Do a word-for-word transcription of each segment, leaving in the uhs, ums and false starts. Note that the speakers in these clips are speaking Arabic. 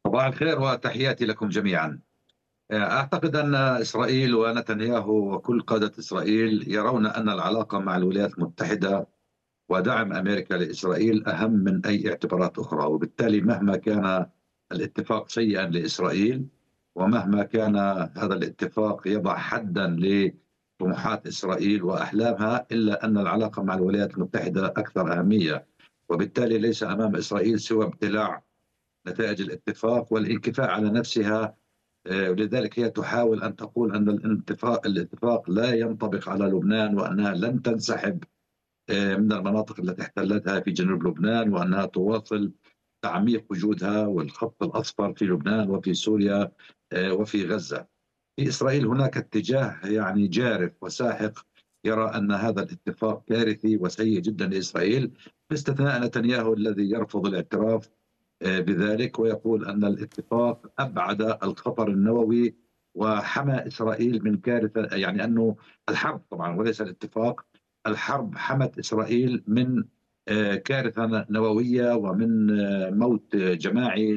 صباح الخير وتحياتي لكم جميعا. أعتقد أن إسرائيل ونتنياهو وكل قادة إسرائيل يرون أن العلاقة مع الولايات المتحدة ودعم أمريكا لإسرائيل أهم من أي اعتبارات أخرى، وبالتالي مهما كان الاتفاق سيئا لإسرائيل ومهما كان هذا الاتفاق يضع حدا لطموحات إسرائيل وأحلامها، إلا أن العلاقة مع الولايات المتحدة أكثر أهمية، وبالتالي ليس أمام إسرائيل سوى ابتلاع نتائج الاتفاق والانكفاء على نفسها. آه، ولذلك هي تحاول أن تقول أن الاتفاق الاتفاق لا ينطبق على لبنان، وأنها لن تنسحب آه، من المناطق التي احتلتها في جنوب لبنان، وأنها تواصل تعميق وجودها والخط الأصفر في لبنان وفي سوريا آه، وفي غزة. في إسرائيل هناك اتجاه يعني جارف وساحق يرى أن هذا الاتفاق كارثي وسيء جدا لإسرائيل، باستثناء نتنياهو الذي يرفض الاعتراف بذلك ويقول أن الاتفاق أبعد الخطر النووي وحمى إسرائيل من كارثة، يعني أنه الحرب طبعا وليس الاتفاق، الحرب حمت إسرائيل من آه، كارثة نووية ومن آه، موت جماعي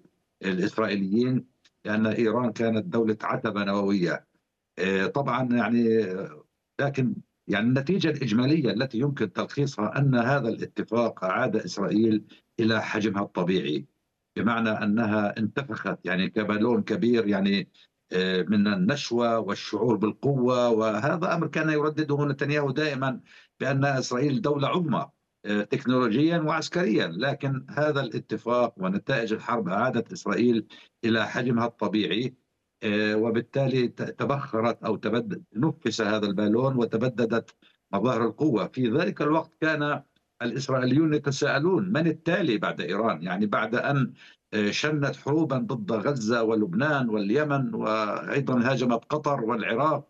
للإسرائيليين، لأن إيران كانت دولة عتبة نووية. آه، طبعا يعني آه، لكن يعني النتيجة الإجمالية التي يمكن تلخيصها أن هذا الاتفاق أعاد إسرائيل إلى حجمها الطبيعي، بمعنى أنها انتفخت يعني كبالون كبير، يعني آه، من النشوة والشعور بالقوة، وهذا أمر كان يردده نتنياهو دائما بأن إسرائيل دولة عظمى آه، تكنولوجيا وعسكريا، لكن هذا الاتفاق ونتائج الحرب أعادت إسرائيل إلى حجمها الطبيعي. آه، وبالتالي تبخرت أو تبدد نفس هذا البالون وتبددت مظاهر القوة. في ذلك الوقت كان الإسرائيليون يتساءلون من التالي بعد إيران، يعني بعد أن آه، شنت حروبا ضد غزة ولبنان واليمن، وأيضا هاجمت قطر والعراق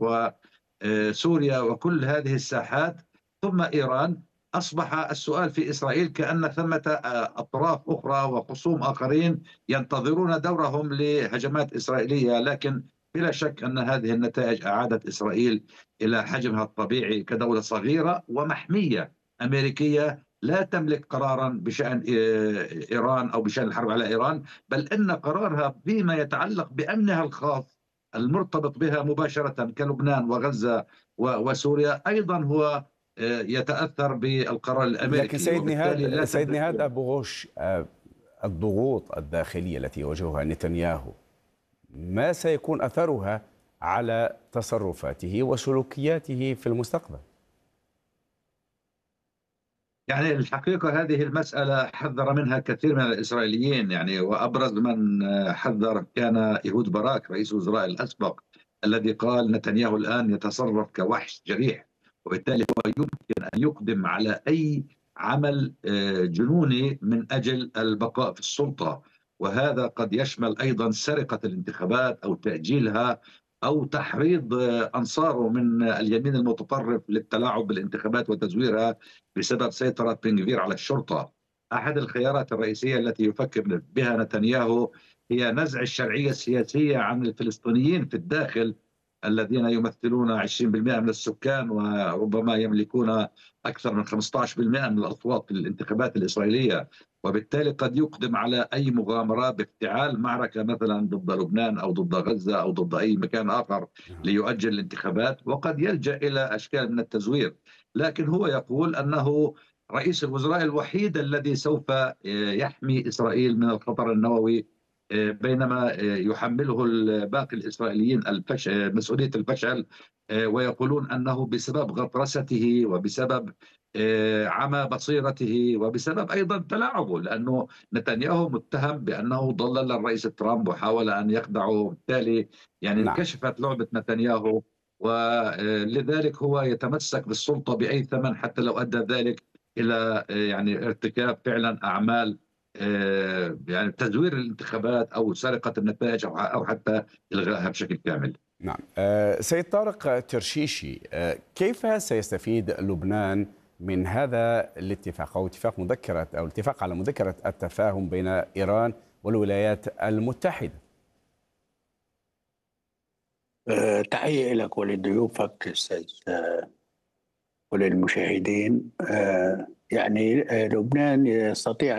وسوريا وكل هذه الساحات، ثم إيران. أصبح السؤال في إسرائيل كأن ثمة آه، أطراف أخرى وخصوم آخرين ينتظرون دورهم لهجمات إسرائيلية، لكن بلا شك أن هذه النتائج أعادت إسرائيل إلى حجمها الطبيعي كدولة صغيرة ومحمية أمريكية لا تملك قرارا بشأن إيران أو بشأن الحرب على إيران، بل إن قرارها فيما يتعلق بأمنها الخاص المرتبط بها مباشرة كلبنان وغزة وسوريا أيضا هو يتأثر بالقرار لكن الأمريكي، سيد وبالتالي لا نهاد سيد تملك. نهاد أبو غوش، آه، الضغوط الداخلية التي يواجهها نتنياهو ما سيكون أثرها على تصرفاته وسلوكياته في المستقبل؟ يعني الحقيقة هذه المسألة حذر منها كثير من الإسرائيليين، يعني وأبرز من حذر كان إيهود باراك رئيس الوزراء الأسبق، الذي قال نتنياهو الآن يتصرف كوحش جريح، وبالتالي هو يمكن أن يقدم على أي عمل آه، جنوني من أجل البقاء في السلطة، وهذا قد يشمل أيضا سرقة الانتخابات أو تأجيلها أو تحريض آه، أنصاره من اليمين المتطرف للتلاعب بالانتخابات وتزويرها بسبب سيطرة بن غفير على الشرطة. أحد الخيارات الرئيسية التي يفكر بها نتنياهو هي نزع الشرعية السياسية عن الفلسطينيين في الداخل، الذين يمثلون عشرين بالمئة من السكان وربما يملكون أكثر من خمسة عشر بالمئة من الأصوات في الانتخابات الإسرائيلية، وبالتالي قد يقدم على أي مغامرة بافتعال معركة مثلا ضد لبنان أو ضد غزة أو ضد أي مكان آخر ليؤجل الانتخابات، وقد يلجأ إلى أشكال من التزوير. لكن هو يقول أنه رئيس الوزراء الوحيد الذي سوف يحمي إسرائيل من الخطر النووي، بينما يحمله باقي الإسرائيليين الفشل مسؤولية الفشل، ويقولون أنه بسبب غطرسته وبسبب عمى بصيرته وبسبب أيضا تلاعبه، لأنه نتنياهو متهم بأنه ضلل الرئيس ترامب وحاول أن يخدعه، بالتالي يعني نعم. انكشفت لعبة نتنياهو، ولذلك هو يتمسك بالسلطة بأي ثمن حتى لو أدى ذلك إلى يعني ارتكاب فعلا أعمال يعني تزوير الانتخابات أو سرقة النتائج أو حتى إلغائها بشكل كامل. نعم. آه، سيد طارق ترشيشي، آه، كيف سيستفيد لبنان من هذا الاتفاق أو اتفاق مذكرة أو الاتفاق على مذكرة التفاهم بين إيران والولايات المتحدة؟ أه تحية لك ولضيوفك أستاذ أه وللمشاهدين. أه يعني أه لبنان يستطيع